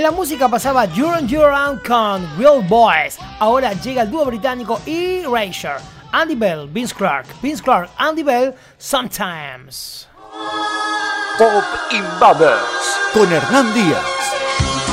la música pasaba You're Around con Real Boys. Ahora llega el dúo británico Erasure. Andy Bell, Vince Clarke, Andy Bell, Sometimes. Pop Invaders con Hernán Díaz.